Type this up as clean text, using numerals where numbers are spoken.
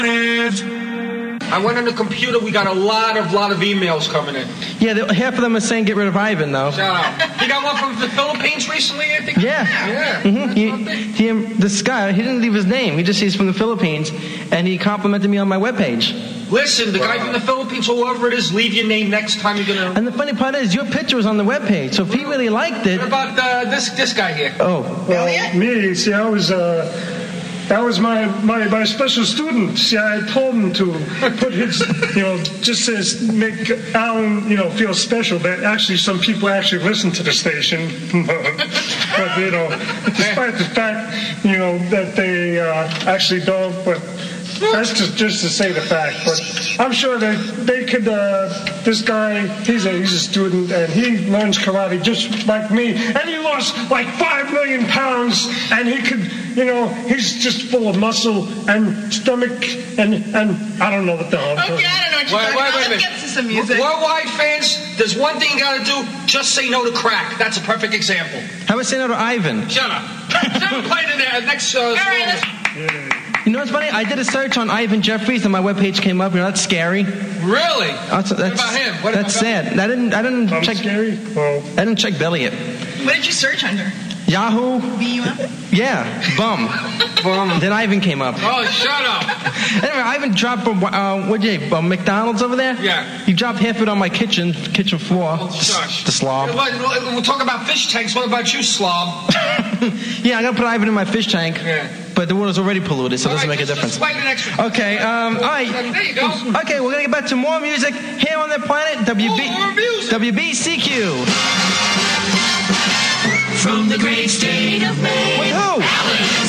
I went on the computer. We got a lot of emails coming in. Yeah, half of them are saying get rid of Ivan, though. Shout out. You got one from the Philippines recently, I think? Yeah. Mm-hmm. This guy, he didn't leave his name. He just says he's from the Philippines, and he complimented me on my webpage. Listen, the guy from the Philippines, whoever it is, leave your name next time you're going to... And the funny part is, your picture was on the webpage, so if he really liked it... What about this guy here? Oh. Well, me, see, I was... That was my special student. See, I told him to put his, just to make Alan, feel special. But actually, some people actually listen to the station. But, despite the fact, that they actually don't. But that's just to say the fact. But I'm sure that they could. This guy, he's a student, and he learns karate just like me. And he lost like 5 million pounds, and he could. He's just full of muscle and stomach and I don't know what the hell. Okay, I don't know what you're talking about. Let's get to some music. Worldwide fans, there's one thing you gotta do, just say no to crack. That's a perfect example. How about say no to Ivan? Shut up. Never played in the next All right, You know what's funny? I did a search on Ivan Jeffries and my webpage came up. That's scary. Really? What about him? That's sad. I didn't check. Scary? Well, I didn't check Belliot. What did you search under? Yahoo. BUM? Yeah, bum. Then Ivan came up. Oh, shut up. Anyway, Ivan dropped McDonald's over there? Yeah. He dropped half of it on my kitchen floor. Oh, shush. The slob. We'll talk about fish tanks. What about you, slob? Yeah, I'm going to put Ivan in my fish tank. Yeah. But the water's already polluted, so it doesn't make a difference. Just an extra. Okay, all right. There you go. Okay, we're going to get back to more music here on the planet WBCQ. From the great state of Maine, Wait, who? Alan